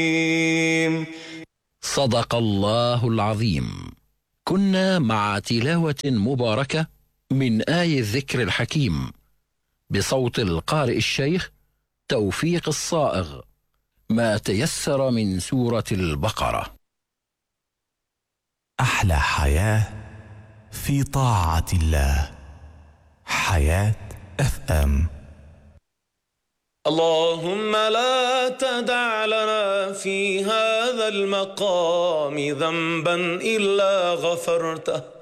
صدق الله العظيم. كنا مع تلاوة مباركة من آي الذكر الحكيم بصوت القارئ الشيخ توفيق الصائغ، ما تيسر من سورة البقرة. أحلى حياة في طاعة الله. حياة FM. اللهم لا تدع لنا في هذا المقام ذنبا إلا غفرته